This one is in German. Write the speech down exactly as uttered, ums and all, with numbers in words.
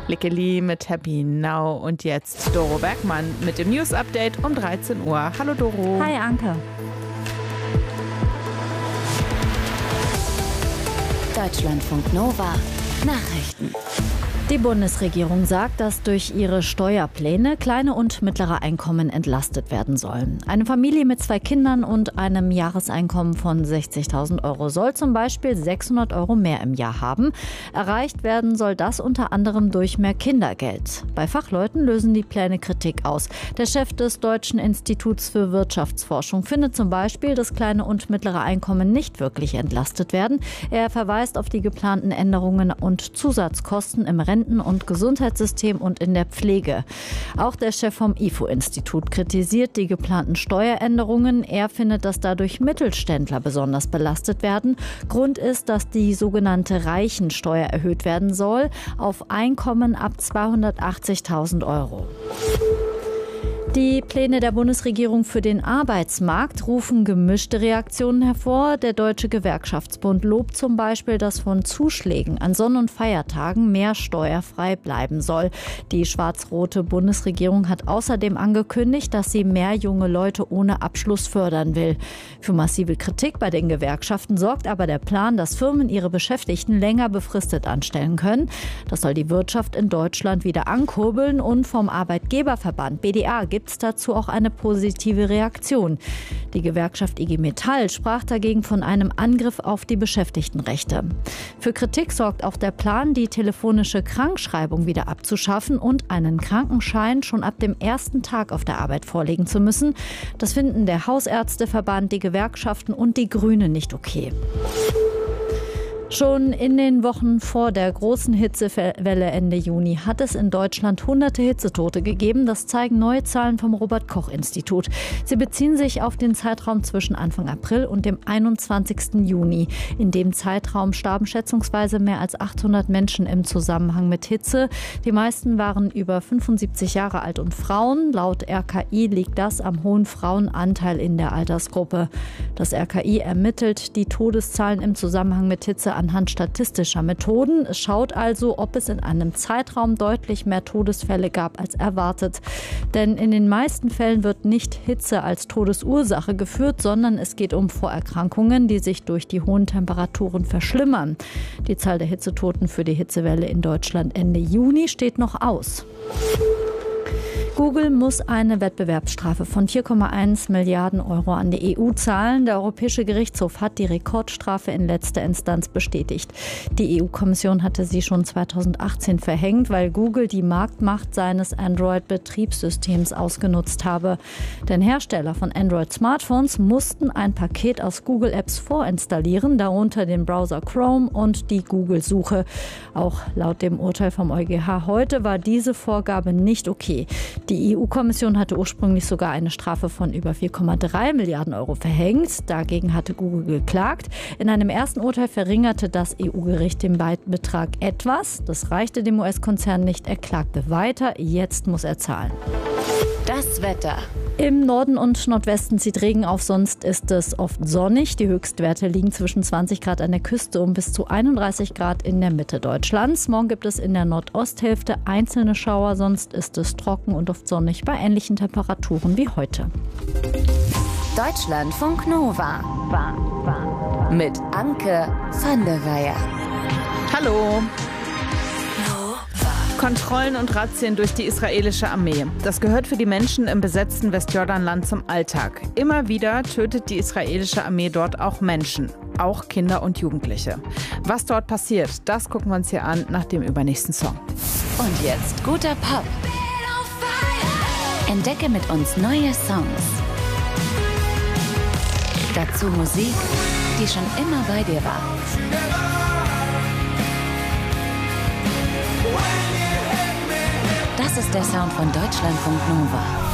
Lickeli mit Happy Now und jetzt Doro Bergmann mit dem News Update um dreizehn Uhr. Hallo Doro. Hi Anke. Deutschlandfunk Nova Nachrichten. Die Bundesregierung sagt, dass durch ihre Steuerpläne kleine und mittlere Einkommen entlastet werden sollen. Eine Familie mit zwei Kindern und einem Jahreseinkommen von sechzigtausend Euro soll zum Beispiel sechshundert Euro mehr im Jahr haben. Erreicht werden soll das unter anderem durch mehr Kindergeld. Bei Fachleuten lösen die Pläne Kritik aus. Der Chef des Deutschen Instituts für Wirtschaftsforschung findet zum Beispiel, dass kleine und mittlere Einkommen nicht wirklich entlastet werden. Er verweist auf die geplanten Änderungen und Zusatzkosten im Renten- und Gesundheitssystem und in der Pflege. Auch der Chef vom I F O-Institut kritisiert die geplanten Steueränderungen. Er findet, dass dadurch Mittelständler besonders belastet werden. Grund ist, dass die sogenannte Reichensteuer erhöht werden soll auf Einkommen ab zweihundertachtzigtausend Euro. Die Pläne der Bundesregierung für den Arbeitsmarkt rufen gemischte Reaktionen hervor. Der Deutsche Gewerkschaftsbund lobt zum Beispiel, dass von Zuschlägen an Sonn- und Feiertagen mehr steuerfrei bleiben soll. Die schwarz-rote Bundesregierung hat außerdem angekündigt, dass sie mehr junge Leute ohne Abschluss fördern will. Für massive Kritik bei den Gewerkschaften sorgt aber der Plan, dass Firmen ihre Beschäftigten länger befristet anstellen können. Das soll die Wirtschaft in Deutschland wieder ankurbeln und vom Arbeitgeberverband B D A gibt gibt es dazu auch eine positive Reaktion. Die Gewerkschaft I G Metall sprach dagegen von einem Angriff auf die Beschäftigtenrechte. Für Kritik sorgt auch der Plan, die telefonische Krankschreibung wieder abzuschaffen und einen Krankenschein schon ab dem ersten Tag auf der Arbeit vorlegen zu müssen. Das finden der Hausärzteverband, die Gewerkschaften und die Grünen nicht okay. Schon in den Wochen vor der großen Hitzewelle Ende Juni hat es in Deutschland hunderte Hitzetote gegeben. Das zeigen neue Zahlen vom Robert-Koch-Institut. Sie beziehen sich auf den Zeitraum zwischen Anfang April und dem einundzwanzigsten Juni. In dem Zeitraum starben schätzungsweise mehr als achthundert Menschen im Zusammenhang mit Hitze. Die meisten waren über fünfundsiebzig Jahre alt und Frauen. Laut R K I liegt das am hohen Frauenanteil in der Altersgruppe. Das R K I ermittelt die Todeszahlen im Zusammenhang mit Hitze anhand statistischer Methoden. Es schaut also, ob es in einem Zeitraum deutlich mehr Todesfälle gab als erwartet. Denn in den meisten Fällen wird nicht Hitze als Todesursache geführt, sondern es geht um Vorerkrankungen, die sich durch die hohen Temperaturen verschlimmern. Die Zahl der Hitzetoten für die Hitzewelle in Deutschland Ende Juni steht noch aus. Google muss eine Wettbewerbsstrafe von vier Komma eins Milliarden Euro an die E U zahlen. Der Europäische Gerichtshof hat die Rekordstrafe in letzter Instanz bestätigt. Die E U-Kommission hatte sie schon zweitausendachtzehn verhängt, weil Google die Marktmacht seines Android-Betriebssystems ausgenutzt habe. Denn Hersteller von Android-Smartphones mussten ein Paket aus Google-Apps vorinstallieren, darunter den Browser Chrome und die Google-Suche. Auch laut dem Urteil vom EuGH heute war diese Vorgabe nicht okay. Die E U-Kommission hatte ursprünglich sogar eine Strafe von über vier Komma drei Milliarden Euro verhängt. Dagegen hatte Google geklagt. In einem ersten Urteil verringerte das E U-Gericht den Betrag etwas. Das reichte dem U S-Konzern nicht. Er klagte weiter. Jetzt muss er zahlen. Das Wetter. Im Norden und Nordwesten zieht Regen auf, sonst ist es oft sonnig. Die Höchstwerte liegen zwischen zwanzig Grad an der Küste und bis zu einunddreißig Grad in der Mitte Deutschlands. Morgen gibt es in der Nordosthälfte einzelne Schauer, sonst ist es trocken und oft sonnig bei ähnlichen Temperaturen wie heute. Deutschlandfunk Nova. Mit Anke van der Weyer. Hallo. Kontrollen und Razzien durch die israelische Armee. Das gehört für die Menschen im besetzten Westjordanland zum Alltag. Immer wieder tötet die israelische Armee dort auch Menschen, auch Kinder und Jugendliche. Was dort passiert, das gucken wir uns hier an nach dem übernächsten Song. Und jetzt guter Pop. Entdecke mit uns neue Songs. Dazu Musik, die schon immer bei dir war. Das ist der Sound von Deutschlandfunk Nova.